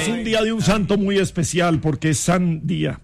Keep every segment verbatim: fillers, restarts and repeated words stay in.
un día de un santo muy especial porque es San Día.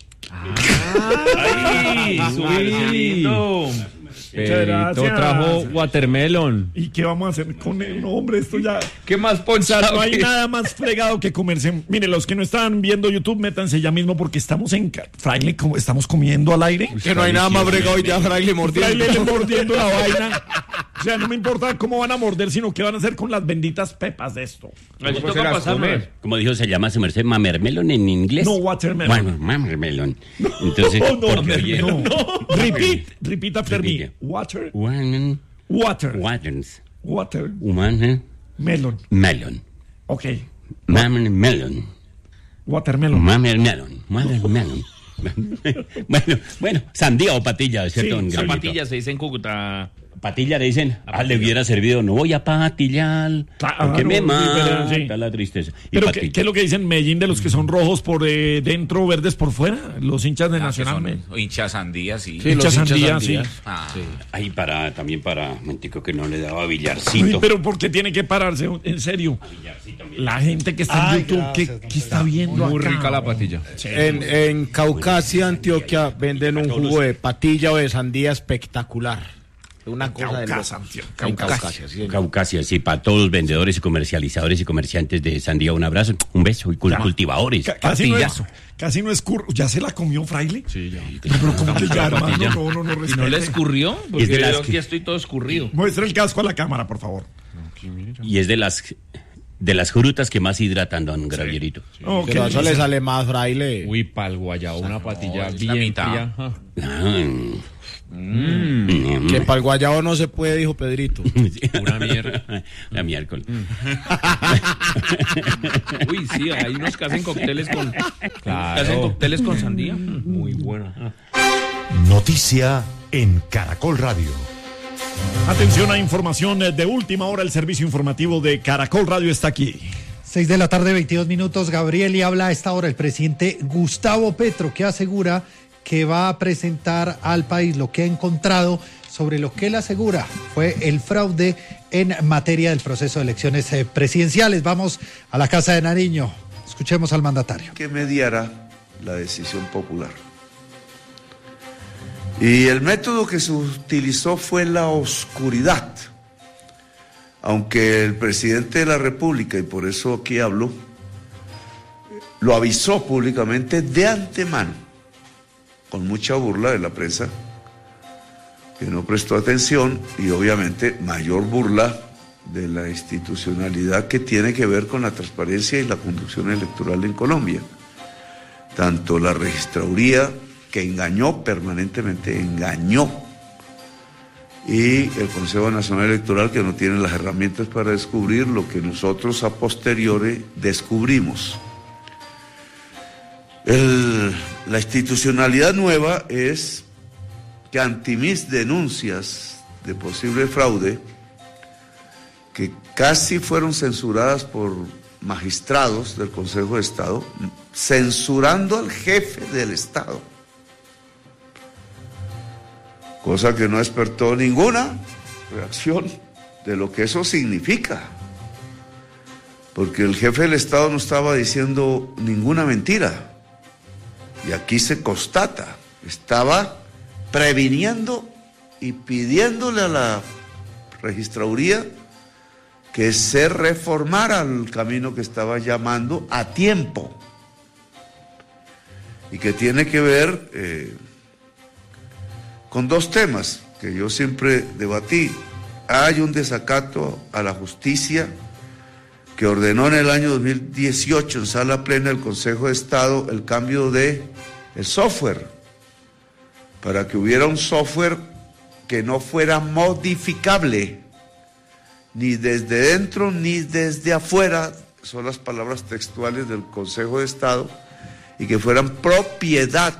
¡Ay! ¡Ay! Pedrito trajo watermelon. ¿Y qué vamos a hacer con él? No, hombre, esto ya... ¿Qué más ponchado? No hay nada más fregado que comerse. Mire, los que no están viendo YouTube, métanse ya mismo porque estamos en... Fraile, como estamos comiendo al aire. Que no hay nada más fregado y ya Fraile mordiendo. Fraile le mordiendo la vaina. O sea, no me importa cómo van a morder, sino qué van a hacer con las benditas pepas de esto. Así toca pasarnos. Como dijo, se llama su merced mamermelon en inglés. No, watermelon. Bueno, mamermelon. Entonces, no, no, porque, no, no. Repeat, repeat after me. Repite. Water. Water. Water. Waters. Water. Human. Melon. Melon. Ok. Mamermelon. Watermelon. Mamermelon. Mamermelon. bueno, bueno, sandía o patilla, ¿cierto? Sí, Un La granito. patilla se dice en Cúcuta. Patilla le dicen, ah, le hubiera servido, no voy a patillar, Claro, porque me sí, mata sí. la tristeza. Y Pero ¿qué, patilla. qué es lo que dicen en Medellín de los que son rojos por eh, dentro, verdes por fuera? Los hinchas de Ah, que Nacional. son Me- hinchas sandía, sí. Sí, hinchas los hinchas sandía, sandías. sí. Ah, Ahí para, también para, mentico que no le daba Uy, billarcito. pero ¿por qué tiene que pararse? En serio. La gente que está en YouTube, ¿qué, qué está viendo Muy acá? rica la patilla. En, en Caucasia, Antioquia, venden un jugo de patilla o de sandía espectacular. Una cosa de Caucasia, locos. Antioquia. En Caucasia, sí. Caucasia, sí, para todos los vendedores y comercializadores y comerciantes de sandía, un abrazo, un beso y cul- Ya. cultivadores. Ca- Casi no, es, Patillazo. casi no es curro. ¿Ya se la comió, Fraile? Sí, ya. Pero como que ya, hermano, patilla. no, no, no, ¿Y no respete. le escurrió? Porque Es de las yo que- aquí estoy todo escurrido. Muestra el casco a la cámara, por favor. Y es de las de las frutas que más hidratan, don Gravierito. Ok. Pero eso le sale más, Fraile. Uy, pa'l guayabo, una patilla es la bien mitad. fría. Ajá. Ah. Mm. Que para el guayabo no se puede, dijo Pedrito. Una mierda. La miércoles. Uy, sí, hay unos que hacen cócteles con... Que hacen cócteles con sandía. Muy buena. Noticia en Caracol Radio. Atención a información de última hora. El servicio informativo de Caracol Radio está aquí. Seis de la tarde, veintidós minutos. Gabriel, y habla a esta hora el presidente Gustavo Petro, que asegura que va a presentar al país lo que ha encontrado sobre lo que él asegura fue el fraude en materia del proceso de elecciones eh, presidenciales. Vamos a la Casa de Nariño. Escuchemos al mandatario. Que mediara la decisión popular. Y el método que se utilizó fue la oscuridad. Aunque el presidente de la República, y por eso aquí hablo, lo avisó públicamente de antemano, con mucha burla de la prensa, que no prestó atención, y obviamente mayor burla de la institucionalidad que tiene que ver con la transparencia y la conducción electoral en Colombia. Tanto la registraduría, que engañó permanentemente, engañó, y el Consejo Nacional Electoral, que no tiene las herramientas para descubrir lo que nosotros a posteriori descubrimos. El, la institucionalidad nueva es que ante mis denuncias de posible fraude, que casi fueron censuradas por magistrados del Consejo de Estado, censurando al jefe del Estado, cosa que no despertó ninguna reacción de lo que eso significa, porque el jefe del Estado no estaba diciendo ninguna mentira, y aquí se constata, estaba previniendo y pidiéndole a la registraduría que se reformara el camino que estaba llamando a tiempo, y que tiene que ver eh, con dos temas que yo siempre debatí. Hay un desacato a la justicia que ordenó en el año dos mil dieciocho en sala plena del Consejo de Estado el cambio de el software, para que hubiera un software que no fuera modificable ni desde dentro ni desde afuera, son las palabras textuales del Consejo de Estado, y que fueran propiedad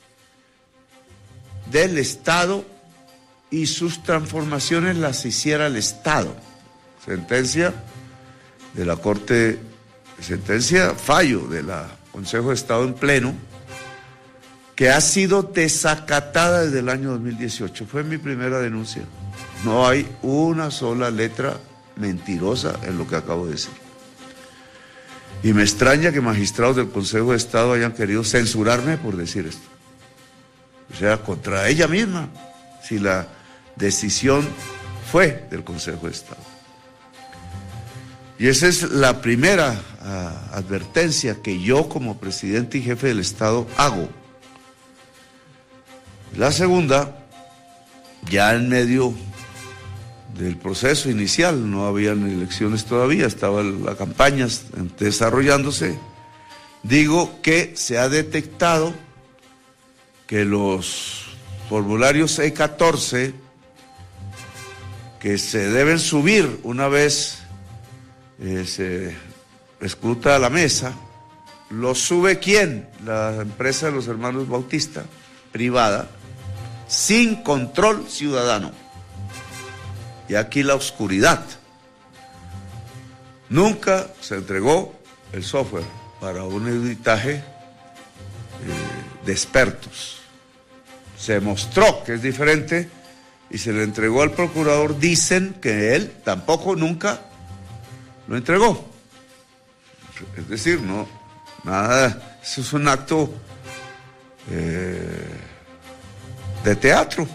del Estado y sus transformaciones las hiciera el Estado. Sentencia de la Corte, sentencia, fallo de la Consejo de Estado en pleno, que ha sido desacatada desde el año dos mil dieciocho. Fue mi primera denuncia. No hay una sola letra mentirosa en lo que acabo de decir. Y me extraña que magistrados del Consejo de Estado hayan querido censurarme por decir esto. O sea, contra ella misma, si la decisión fue del Consejo de Estado. Y esa es la primera uh, advertencia que yo como presidente y jefe del Estado hago. La segunda, ya en medio del proceso inicial, no habían elecciones todavía, estaba la campaña desarrollándose, digo que se ha detectado que los formularios E catorce que se deben subir una vez eh, se escruta la mesa, ¿los sube quién? La empresa de los hermanos Bautista, privada, sin control ciudadano. Y aquí la oscuridad. Nunca se entregó el software para un editaje eh, de expertos. Se mostró que es diferente y se le entregó al procurador. Dicen que él tampoco nunca lo entregó. Es decir, no, nada, eso es un acto eh, de teatro.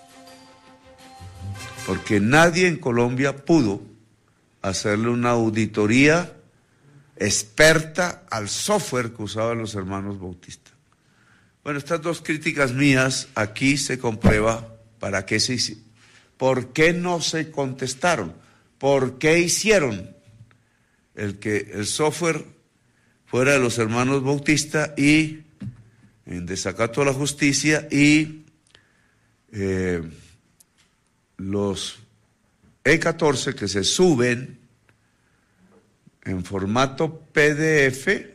Porque nadie en Colombia pudo hacerle una auditoría experta al software que usaban los hermanos Bautista. Bueno, estas dos críticas mías, aquí se comprueba para qué se hicieron. ¿Por qué no se contestaron? ¿Por qué hicieron el que el software fuera de los hermanos Bautista y en desacato a la justicia y eh, los E catorce que se suben en formato P D F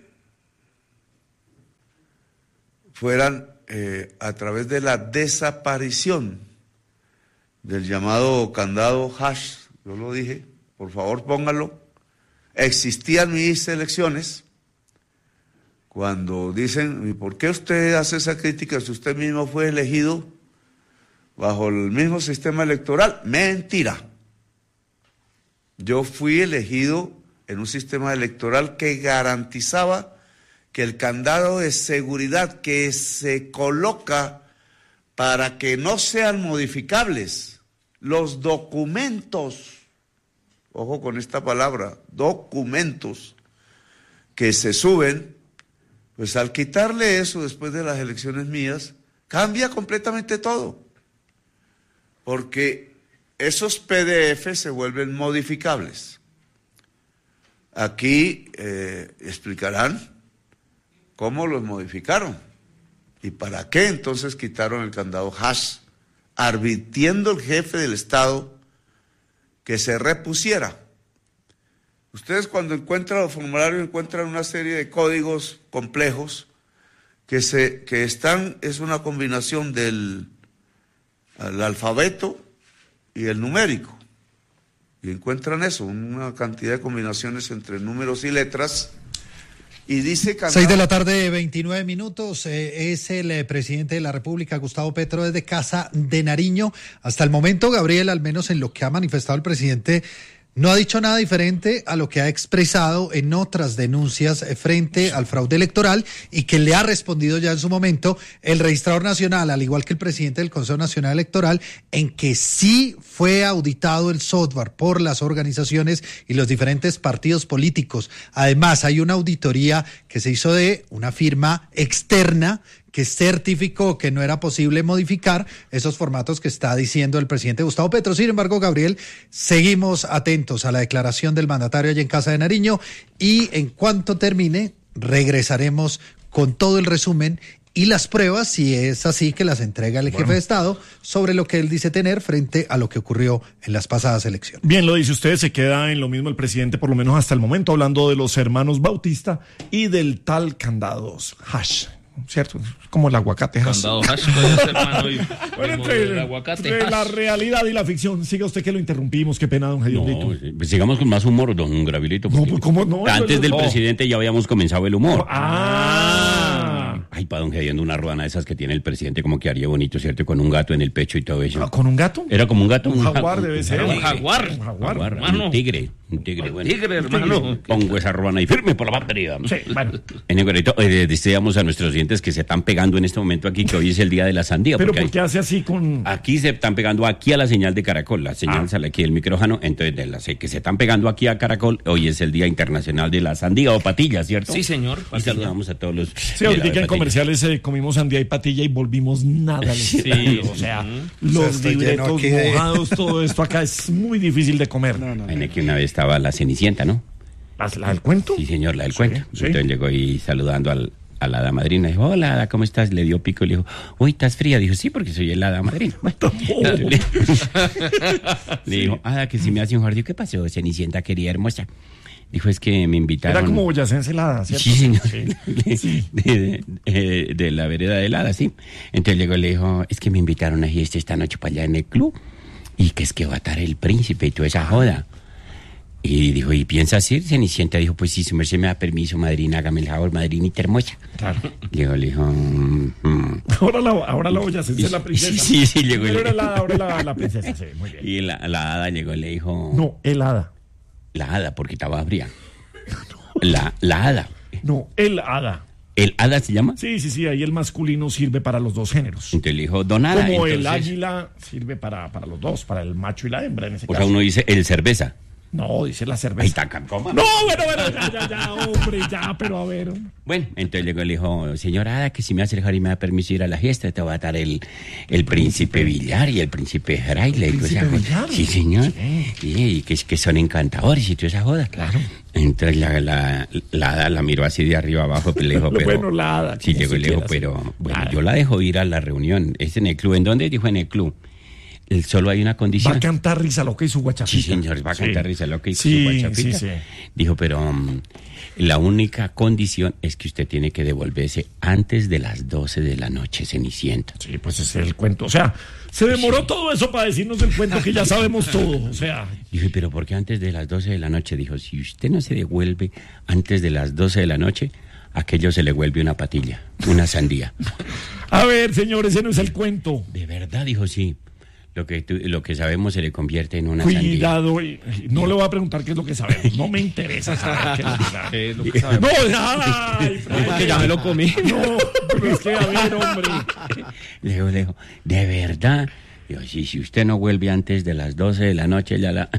fueran eh, a través de la desaparición del llamado candado hash? Yo lo dije, por favor póngalo. Existían mis elecciones. Cuando dicen, ¿y por qué usted hace esa crítica si usted mismo fue elegido bajo el mismo sistema electoral? Mentira. Yo fui elegido en un sistema electoral que garantizaba que el candado de seguridad que se coloca para que no sean modificables los documentos, ojo con esta palabra, documentos que se suben, pues al quitarle eso después de las elecciones mías, cambia completamente todo. Porque esos P D F se vuelven modificables. Aquí eh, explicarán cómo los modificaron y para qué entonces quitaron el candado hash, advirtiendo el jefe del Estado que se repusiera. Ustedes cuando encuentran los formularios encuentran una serie de códigos complejos que, se, que están, es una combinación del el alfabeto y el numérico, y encuentran eso, una cantidad de combinaciones entre números y letras, y dice... Candado, seis de la tarde, veintinueve minutos, eh, es el eh, presidente de la República, Gustavo Petro, desde Casa de Nariño. Hasta el momento, Gabriel, al menos en lo que ha manifestado el presidente, no ha dicho nada diferente a lo que ha expresado en otras denuncias frente al fraude electoral y que le ha respondido ya en su momento el registrador nacional, al igual que el presidente del Consejo Nacional Electoral, en que sí fue auditado el software por las organizaciones y los diferentes partidos políticos. Además, hay una auditoría que se hizo de una firma externa que certificó que no era posible modificar esos formatos que está diciendo el presidente Gustavo Petro. Sin embargo, Gabriel, seguimos atentos a la declaración del mandatario allá en Casa de Nariño y en cuanto termine, regresaremos con todo el resumen y las pruebas, si es así, que las entrega el bueno. jefe de Estado sobre lo que él dice tener frente a lo que ocurrió en las pasadas elecciones. Bien, lo dice usted, se queda en lo mismo el presidente, por lo menos hasta el momento, hablando de los hermanos Bautista y del tal candados hash. ¿Cierto? Como el aguacate hash. Candado hash puede ser, hermano, y, bueno, entre, el aguacate entre hash. La realidad y la ficción. Siga usted que lo interrumpimos, qué pena, don Gediondo. No, pues sigamos con más humor, don Gravilito. No, ¿cómo no? Antes del no. presidente ya habíamos comenzado el humor. Ah. Ay, para don Gediondo, una ruana de esas que tiene el presidente, como que haría bonito, ¿cierto? Con un gato en el pecho y todo eso. ¿Con un gato? ¿Era como un gato? Un jaguar debe ser. Un jaguar. Un jaguar. jaguar un tigre. Un tigre, bueno. Tigre, hermano. Pongo esa ruana ahí firme por la batería. Sí, bueno. En Negorito, eh, deseamos a nuestros oyentes que se están pegando en este momento aquí, que hoy es el día de la sandía. Pero porque ¿por qué hay- hace así con...? Aquí se están pegando aquí a la señal de Caracol, la señal Ah. sale aquí del micrófono, entonces de las que se están pegando aquí a Caracol, hoy es el Día Internacional de la Sandía o Patilla, ¿cierto? Sí, señor, Y patilla. saludamos a todos los... Sí, de la ahorita en patilla. comerciales eh, comimos sandía y patilla y volvimos nada al Sí. espectáculo. O sea, O sea, los estoy lleno libretos aquí de- mojados, todo esto acá es muy difícil de comer. En que una vez estaba la Cenicienta, ¿no? ¿La, la del cuento? Sí, señor, la del Sí, cuento. sí. Entonces llegó ahí saludando al, a la hada madrina. Dijo, hola, hada, ¿cómo estás? Le dio pico y le dijo, uy, ¿estás fría? Dijo, sí, porque soy el hada madrina. Bueno, le, le dijo, hada, que si me hace un jardín. ¿Qué pasó, Cenicienta querida hermosa? Dijo, es que me invitaron... Era como boyacense helada, ¿cierto? Sí, señor. Sí. De, de- de- de la vereda de helada, sí. Entonces llegó y le dijo, es que me invitaron a fiesta esta noche para allá en el club. Y que es que va a estar el príncipe y toda esa joda. Y dijo, ¿y piensas ir? Cenicienta dijo, pues si su merced me da permiso, madrina, hágame el favor, madrinita hermosa. Claro. Llegó, le dijo, mm, mm. Ahora la, ahora la boyacense es la princesa. Sí, sí, sí, llegó. y Pero le- era la, ahora la, la princesa, sí, muy bien. Y la, la hada llegó y le dijo, No, helada. la hada, porque estaba fría. La, la hada. No, el hada. ¿El hada se llama? Sí, sí, sí, ahí el masculino sirve para los dos géneros. Entonces le dijo, don hada. Como el entonces- águila sirve para, para los dos, para el macho y la hembra en ese O sea, caso. uno dice el cerveza. No, dice la Ahí cerveza. está, coma. No, bueno, bueno, ya, ya, ya, hombre, ya, pero a ver. Bueno, entonces llegó y le dijo, señora Hada, que si me hace el jardín me da permiso ir a la fiesta, te va a dar el, el príncipe Villar y el príncipe Fraile. ¿El y toda esa príncipe joda. Villar? Sí, señor. Sí, y que, que son encantadores y toda esa joda. Claro. Entonces la, la, la Hada la miró así de arriba abajo, pero le dijo, Lo pero... bueno, la hada, Sí, como llegó y se le dijo, quiera, pero... sí. Bueno, Claro. yo la dejo ir a la reunión. Es en el club. ¿En dónde? Dijo, en el club. El- Solo hay una Va condición. a cantar Risa Loca y su guachapita. Sí, señor, va a cantar Risa Loca y Sí, su guachapita. sí, sí. Dijo, pero um, la única condición es que usted tiene que devolverse antes de las doce de la noche, Cenicienta. Sí, pues ese es el cuento. O sea, se demoró todo eso para decirnos el cuento que ya sabemos todo. O sea, Dije, pero ¿por qué antes de las doce de la noche? Dijo, si usted no se devuelve antes de las doce de la noche, aquello se le vuelve una patilla, una sandía. a ver, señor, ese no es el cuento. De verdad, dijo, sí. Lo que, tú- lo que sabemos se le convierte en una sandía. Cuidado, y, y no le voy a preguntar qué es lo que sabemos. No me interesa saber qué es lo que sabemos. ¿Qué es lo que sabemos? No, nada. ay, Porque ya me lo comí. No, pero es que a ver, hombre. Le digo, le digo, ¿de verdad? Digo, sí, si usted no vuelve antes de las doce de la noche, ya la...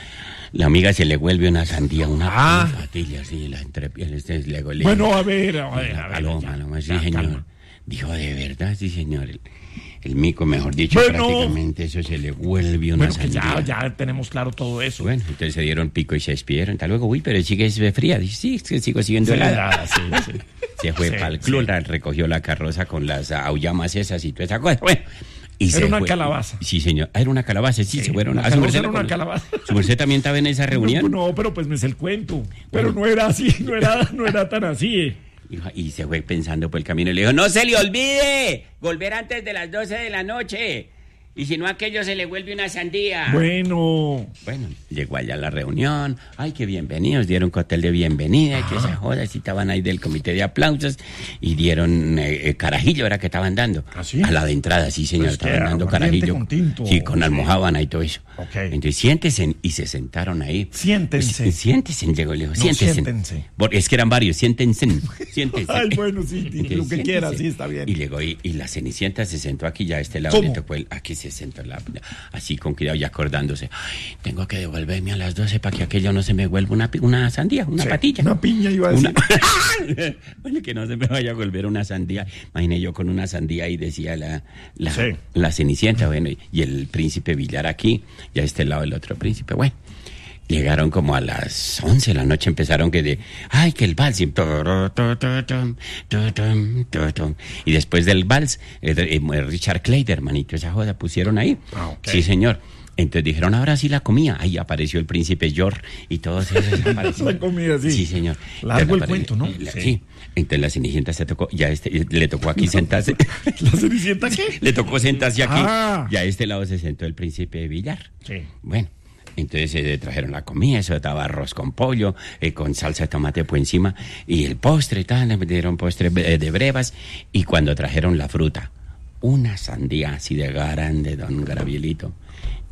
La amiga se le vuelve una sandía, una, Ah. una patilla así, la entrepiel. Entonces le digo, le Bueno, digo, a ver, a ver, a ver. paloma, ya, paloma, sí, ya, señor. calma. Dijo, de verdad, sí, señor. El, el mico, mejor dicho, Bueno. prácticamente eso se le vuelve una Bueno, que sandía. ya, ya tenemos claro todo eso. Bueno, entonces se dieron pico y se despidieron. Hasta luego, uy, pero sigue fría. Dice, sí, es que sigo siguiendo Sí, helada. sí, sí. Se fue Sí, para el club, sí. la- recogió la carroza con las aullamas esas y toda esa cosa. Bueno, y Era se una fue. calabaza. Sí, señor. Ah, era una calabaza, sí, Sí, se fueron. la Ah, su calabaza merced era la una conoce. calabaza. ¿Su merced también estaba en esa reunión? No, no, pero pues me es el cuento. Pero no era así, no era, no era tan así. eh. Dijo, y se fue pensando por el camino y le dijo, no se le olvide volver antes de las doce de la noche. Y si no, aquello se le vuelve una sandía. Bueno, Bueno, llegó allá a la reunión. Ay, qué bienvenidos. Dieron cóctel de bienvenida. Y que esa joda. Y estaban ahí del comité de aplausos. Y dieron eh, eh, carajillo, era que estaban dando. ¿Ah, sí? A la de entrada, sí, señor. Pues que estaban dando aguardiente carajillo. con tinto. Sí, con Sí. almojábana y todo eso. Ok. Entonces, siéntense. Y se sentaron ahí. Siéntense. Pues, siéntense, llegó, le dijo, No, siéntense. siéntense. Porque es que eran varios. Siéntense. Siéntense. Ay, bueno, sí, di Entonces, lo que siéntese. quiera, sí, está bien. Y llegó y, y la Cenicienta se sentó aquí, ya a este lado ¿Cómo? le tocó el, aquí se sentó la, así con cuidado y acordándose. Ay, tengo que devolverme a las doce para que aquello no se me vuelva una, pi- una sandía, una Sí, patilla. Una piña iba a decir. Una- bueno, que no se me vaya a volver una sandía. Imaginé yo con una sandía y decía la, la, Sí. la Cenicienta, bueno, y, y el príncipe Villar aquí, y a este lado el otro príncipe, bueno. Llegaron como a las once de la noche, empezaron que de, ay, que el vals, y, toro, to, to, tom, to, tom, to, tom. Y después del vals, eh, eh, Richard Clayderman y toda esa joda pusieron ahí. Ah, ok. Sí, señor. Entonces dijeron, ahora sí la comía. Ahí apareció el príncipe George y todos esos aparecieron. La comida, sí. Sí, señor. Largo el Entonces, cuento, ¿no? la- Sí. sí. Entonces la Cenicienta se tocó, ya este, le tocó aquí sentarse. ¿La Cenicienta qué? Le tocó sentarse aquí. Ah. Y a este lado se sentó el príncipe Villar. Sí. Bueno, entonces eh, trajeron la comida, eso estaba arroz con pollo, eh, con salsa de tomate por encima, y el postre, tal, le dieron postre eh, de brevas, y cuando trajeron la fruta, una sandía así de grande, don Gabrielito,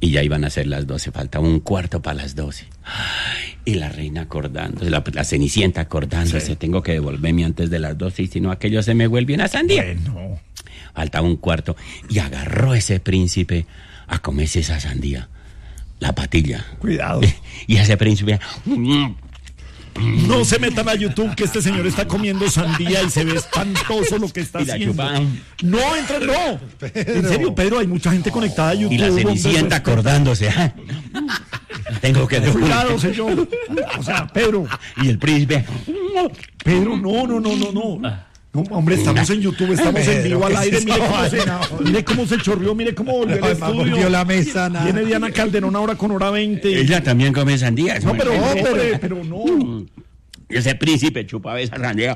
Y ya iban a ser las doce, faltaba un cuarto para las doce. Ay, y la reina acordándose, la, la cenicienta acordándose, sí. Tengo que devolverme antes de las doce y si no aquello se me vuelve una sandía. Bueno. Faltaba un cuarto y agarró ese príncipe a comerse esa sandía, la patilla. Cuidado. Y ese príncipe... No se metan a YouTube que este señor está comiendo sandía y se ve espantoso lo que está y la haciendo. chupan. No, entren, no. Pedro. En serio, Pedro, hay mucha gente conectada a YouTube. Y la cenicienta acordándose. ¿eh? Tengo que devolver. Cuidado, señor. O sea, Pedro. Y el príncipe. Pedro, no, no, no, no, no. No, hombre, estamos en YouTube, estamos Pedro, en vivo al aire. Mire cómo, se, mire cómo se chorrió, mire cómo volvió el estudio. Volvió la mesa, nada. Viene Diana Calderón ahora con hora veinte. Ella también come sandía. No, pero no, pero, pero no. Ese príncipe chupaba esa sandía.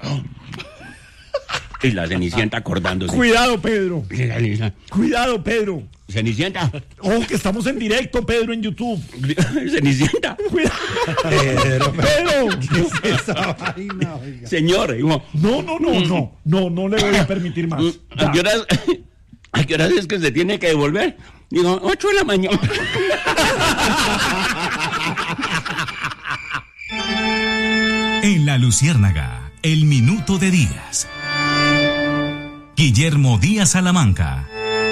Y la cenicienta acordándose. Cuidado, Pedro. Cuidado, Pedro. Cenicienta. Oh, que estamos en directo, Pedro, en YouTube. Cenicienta. Cuidado. Pedro. Pedro. ¿Qué es esa vaina, oiga? Señor. Hijo. No, no, no, no. No, no le voy a permitir más. ¿A qué horas, a qué horas es que se tiene que devolver? Digo, ocho de la mañana. En La Luciérnaga, el minuto de Díaz. Guillermo Díaz Salamanca.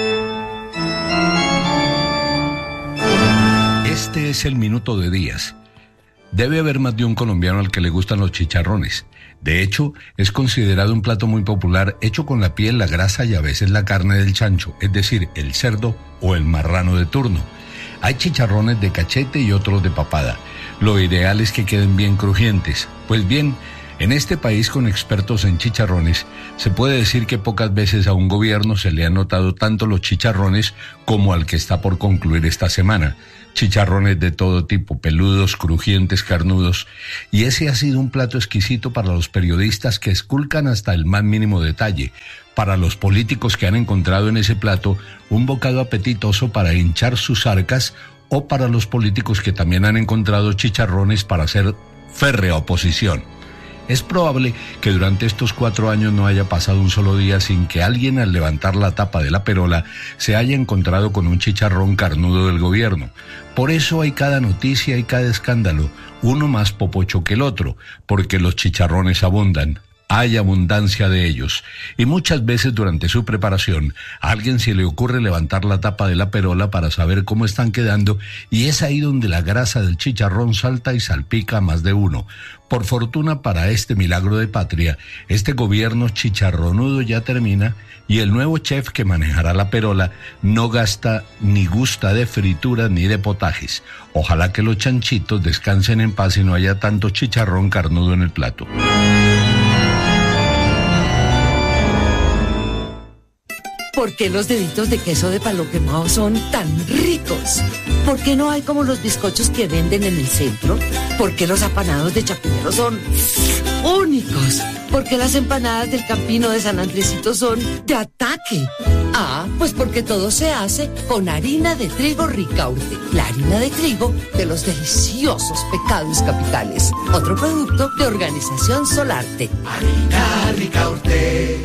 Este es el minuto de Díaz. Debe haber más de un colombiano al que le gustan los chicharrones. De hecho, es considerado un plato muy popular hecho con la piel, la grasa y a veces la carne del chancho, es decir, el cerdo o el marrano de turno. Hay chicharrones de cachete y otros de papada. Lo ideal es que queden bien crujientes. Pues bien, en este país con expertos en chicharrones, se puede decir que pocas veces a un gobierno se le han notado tanto los chicharrones como al que está por concluir esta semana. Chicharrones de todo tipo, peludos, crujientes, carnudos. Y ese ha sido un plato exquisito para los periodistas que esculcan hasta el más mínimo detalle, para los políticos que han encontrado en ese plato un bocado apetitoso para hinchar sus arcas, o para los políticos que también han encontrado chicharrones para hacer férrea oposición. Es probable que durante estos cuatro años no haya pasado un solo día sin que alguien al levantar la tapa de la perola se haya encontrado con un chicharrón carnudo del gobierno. Por eso hay cada noticia y cada escándalo, uno más popocho que el otro, porque los chicharrones abundan. Hay abundancia de ellos, y muchas veces durante su preparación a alguien se le ocurre levantar la tapa de la perola para saber cómo están quedando, y es ahí donde la grasa del chicharrón salta y salpica a más de uno. Por fortuna para este milagro de patria, este gobierno chicharronudo ya termina, y el nuevo chef que manejará la perola no gasta ni gusta de frituras ni de potajes. Ojalá que los chanchitos descansen en paz y no haya tanto chicharrón carnudo en el plato. ¿Por qué los deditos de queso de palo quemado son tan ricos? ¿Por qué no hay como los bizcochos que venden en el centro? ¿Por qué los apanados de Chapinero son únicos? ¿Por qué las empanadas del Campino de San Andresito son de ataque? Ah, pues porque todo se hace con harina de trigo Ricaurte, la harina de trigo de los deliciosos pecados capitales. Otro producto de Organización Solarte. Harina Ricaurte.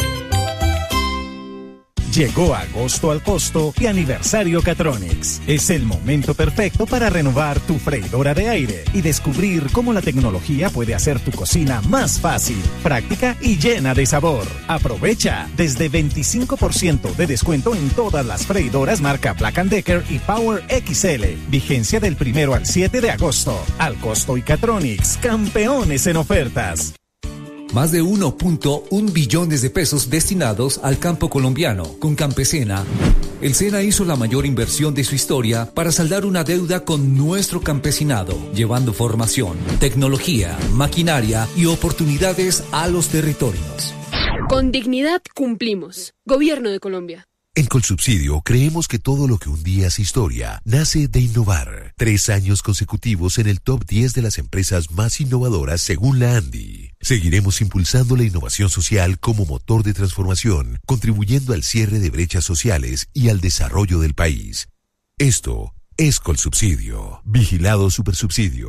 Llegó agosto al costo y aniversario Catronics. Es el momento perfecto para renovar tu freidora de aire y descubrir cómo la tecnología puede hacer tu cocina más fácil, práctica y llena de sabor. Aprovecha desde veinticinco por ciento de descuento en todas las freidoras marca Black and Decker y Power X L. Vigencia del primero al siete de agosto. Al costo y Catronics, campeones en ofertas. Más de uno punto uno billones de pesos destinados al campo colombiano. Con Campesina, el SENA hizo la mayor inversión de su historia para saldar una deuda con nuestro campesinado, llevando formación, tecnología, maquinaria y oportunidades a los territorios. Con dignidad cumplimos. Gobierno de Colombia. En Colsubsidio creemos que todo lo que un día es historia nace de innovar. Tres años consecutivos en el top diez de las empresas más innovadoras según la ANDI. Seguiremos impulsando la innovación social como motor de transformación, contribuyendo al cierre de brechas sociales y al desarrollo del país. Esto es Colsubsidio. Vigilado Supersubsidio.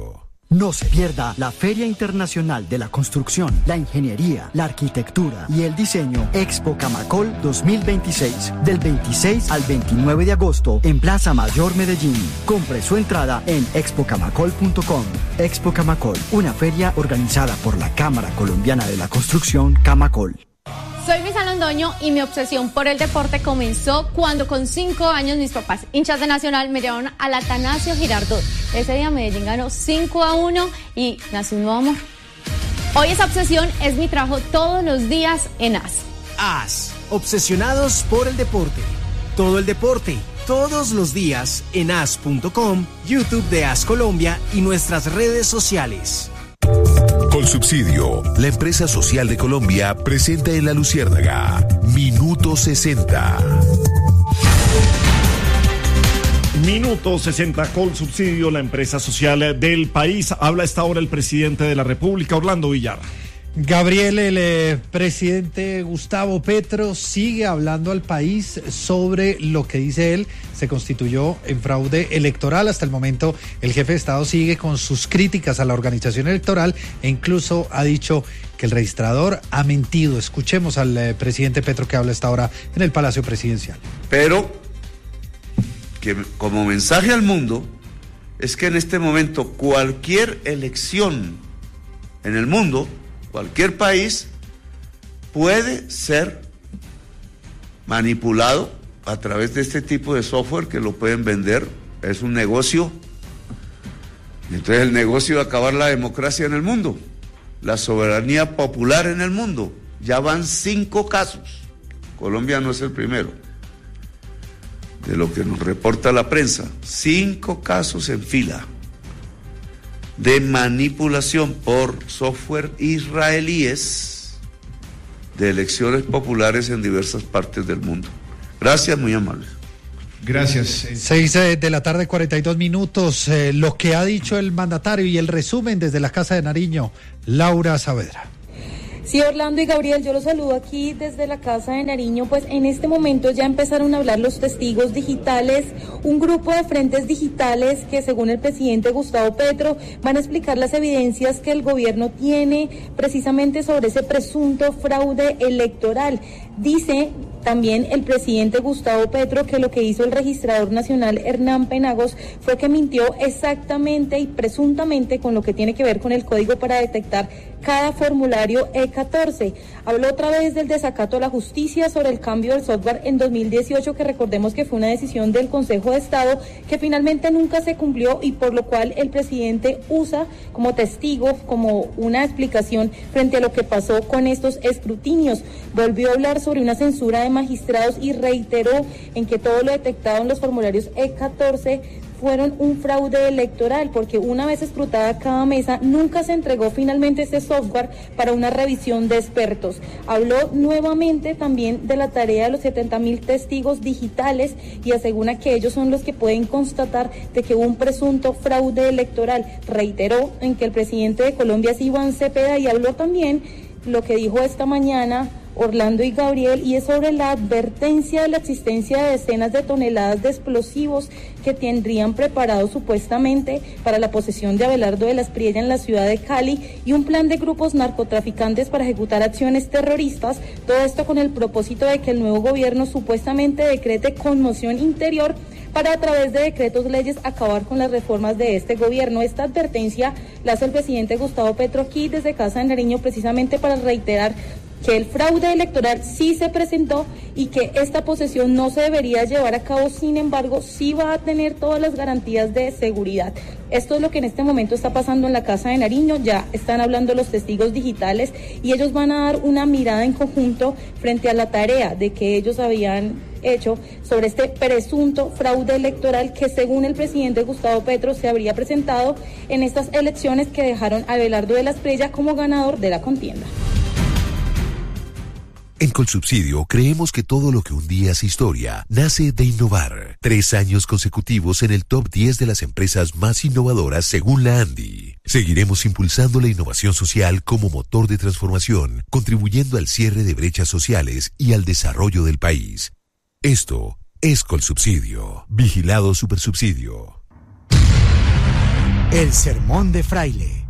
No se pierda la Feria Internacional de la Construcción, la Ingeniería, la Arquitectura y el Diseño Expo Camacol dos mil veintiséis, del veintiséis al veintinueve de agosto en Plaza Mayor Medellín. Compre su entrada en expo camacol punto com. Expo Camacol, una feria organizada por la Cámara Colombiana de la Construcción, Camacol. Soy Luisa Londoño y mi obsesión por el deporte comenzó cuando con cinco años mis papás, hinchas de Nacional, me llevaron al Atanasio Girardot. Ese día Medellín ganó cinco a uno y nació un nuevo amor. Hoy esa obsesión es mi trabajo todos los días en A S. A S, obsesionados por el deporte. Todo el deporte, todos los días en a s punto com, YouTube de A S Colombia y nuestras redes sociales. Colsubsidio, la empresa social de Colombia, presenta en La Luciérnaga Minuto sesenta. Minuto sesenta, Colsubsidio, la empresa social del país. Habla a esta hora el presidente de la República, Orlando Villar. Gabriel, el eh, presidente Gustavo Petro sigue hablando al país sobre lo que dice él se constituyó en fraude electoral. Hasta el momento el jefe de Estado sigue con sus críticas a la organización electoral e incluso ha dicho que el registrador ha mentido. Escuchemos al eh, presidente Petro que habla a esta hora en el Palacio Presidencial. Pero que como mensaje al mundo es que en este momento cualquier elección en el mundo, cualquier país puede ser manipulado a través de este tipo de software que lo pueden vender. Es un negocio. Entonces el negocio de acabar la democracia en el mundo, la soberanía popular en el mundo. Ya van cinco casos. Colombia no es el primero. De lo que nos reporta la prensa, cinco casos en fila de manipulación por software israelíes de elecciones populares en diversas partes del mundo. Gracias, muy amable. Gracias. Seis eh, de la tarde, cuarenta y dos minutos. Eh, lo que ha dicho el mandatario y el resumen desde la Casa de Nariño, Laura Saavedra. Sí, Orlando y Gabriel, yo los saludo aquí desde la Casa de Nariño. Pues en este momento ya empezaron a hablar los testigos digitales, un grupo de frentes digitales que, según el presidente Gustavo Petro, van a explicar las evidencias que el gobierno tiene precisamente sobre ese presunto fraude electoral. Dice también el presidente Gustavo Petro que lo que hizo el registrador nacional Hernán Penagos fue que mintió exactamente y presuntamente con lo que tiene que ver con el código para detectar cada formulario E catorce. Habló otra vez del desacato a la justicia sobre el cambio del software en dos mil dieciocho, que recordemos que fue una decisión del Consejo de Estado que finalmente nunca se cumplió y por lo cual el presidente usa como testigo, como una explicación frente a lo que pasó con estos escrutinios. Volvió a hablar sobre una censura de magistrados y reiteró en que todo lo detectado en los formularios E catorce fueron un fraude electoral, porque una vez escrutada cada mesa, nunca se entregó finalmente este software para una revisión de expertos. Habló nuevamente también de la tarea de los setenta mil testigos digitales y asegura que ellos son los que pueden constatar de que hubo un presunto fraude electoral. Reiteró en que el presidente de Colombia es Iván Cepeda y habló también lo que dijo esta mañana Orlando y Gabriel, y es sobre la advertencia de la existencia de decenas de toneladas de explosivos que tendrían preparados supuestamente para la posesión de Abelardo de la Espriella en la ciudad de Cali y un plan de grupos narcotraficantes para ejecutar acciones terroristas, todo esto con el propósito de que el nuevo gobierno supuestamente decrete conmoción interior para, a través de decretos leyes, acabar con las reformas de este gobierno. Esta advertencia la hace el presidente Gustavo Petro aquí desde Casa de Nariño, precisamente para reiterar que el fraude electoral sí se presentó y que esta posesión no se debería llevar a cabo, sin embargo, sí va a tener todas las garantías de seguridad. Esto es lo que en este momento está pasando en la Casa de Nariño. Ya están hablando los testigos digitales y ellos van a dar una mirada en conjunto frente a la tarea de que ellos habían hecho sobre este presunto fraude electoral que, según el presidente Gustavo Petro, se habría presentado en estas elecciones que dejaron a Abelardo de la Espriella como ganador de la contienda. En Colsubsidio creemos que todo lo que un día es historia nace de innovar. Tres años consecutivos en el top diez de las empresas más innovadoras según la ANDI. Seguiremos impulsando la innovación social como motor de transformación, contribuyendo al cierre de brechas sociales y al desarrollo del país. Esto es Colsubsidio. Vigilado Supersubsidio. El sermón de Fraile.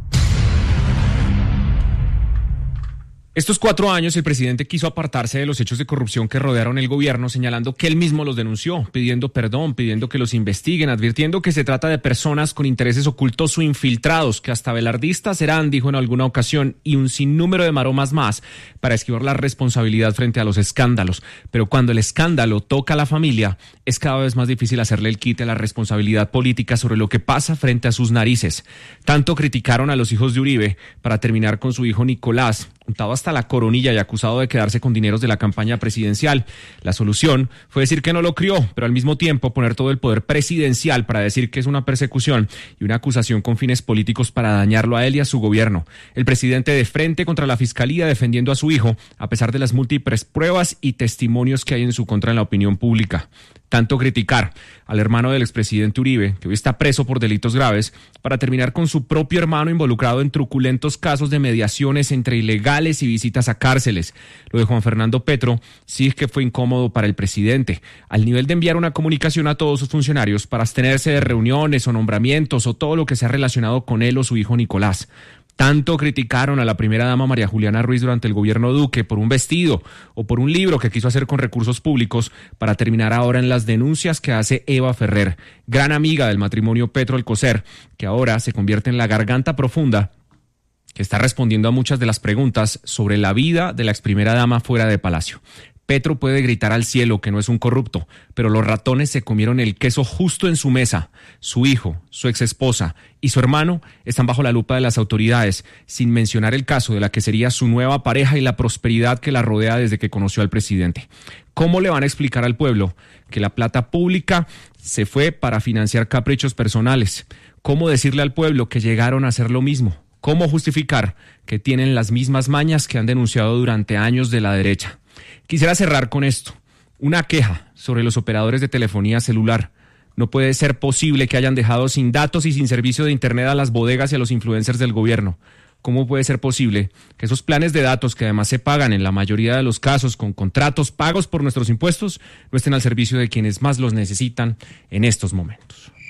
Estos cuatro años el presidente quiso apartarse de los hechos de corrupción que rodearon el gobierno, señalando que él mismo los denunció, pidiendo perdón, pidiendo que los investiguen, advirtiendo que se trata de personas con intereses ocultos o infiltrados, que hasta velardistas serán, dijo en alguna ocasión, y un sinnúmero de maromas más para esquivar la responsabilidad frente a los escándalos. Pero cuando el escándalo toca a la familia, es cada vez más difícil hacerle el quite a la responsabilidad política sobre lo que pasa frente a sus narices. Tanto criticaron a los hijos de Uribe para terminar con su hijo Nicolás, untado hasta la coronilla y acusado de quedarse con dineros de la campaña presidencial. La solución fue decir que no lo crió, pero al mismo tiempo poner todo el poder presidencial para decir que es una persecución y una acusación con fines políticos para dañarlo a él y a su gobierno. El presidente de frente contra la fiscalía defendiendo a su hijo, a pesar de las múltiples pruebas y testimonios que hay en su contra en la opinión pública. Tanto criticar al hermano del expresidente Uribe, que hoy está preso por delitos graves, para terminar con su propio hermano involucrado en truculentos casos de mediaciones entre ilegales y visitas a cárceles. Lo de Juan Fernando Petro sí es que fue incómodo para el presidente, al nivel de enviar una comunicación a todos sus funcionarios para abstenerse de reuniones o nombramientos o todo lo que sea relacionado con él o su hijo Nicolás. Tanto criticaron a la primera dama María Juliana Ruiz durante el gobierno Duque por un vestido o por un libro que quiso hacer con recursos públicos, para terminar ahora en las denuncias que hace Eva Ferrer, gran amiga del matrimonio Petro-Alcocer, que ahora se convierte en la garganta profunda que está respondiendo a muchas de las preguntas sobre la vida de la ex primera dama fuera de Palacio. Petro puede gritar al cielo que no es un corrupto, pero los ratones se comieron el queso justo en su mesa. Su hijo, su exesposa y su hermano están bajo la lupa de las autoridades, sin mencionar el caso de la que sería su nueva pareja y la prosperidad que la rodea desde que conoció al presidente. ¿Cómo le van a explicar al pueblo que la plata pública se fue para financiar caprichos personales? ¿Cómo decirle al pueblo que llegaron a hacer lo mismo? ¿Cómo justificar que tienen las mismas mañas que han denunciado durante años de la derecha? Quisiera cerrar con esto. Una queja sobre los operadores de telefonía celular. No puede ser posible que hayan dejado sin datos y sin servicio de internet a las bodegas y a los influencers del gobierno. ¿Cómo puede ser posible que esos planes de datos, que además se pagan en la mayoría de los casos con contratos pagos por nuestros impuestos, no estén al servicio de quienes más los necesitan en estos momentos?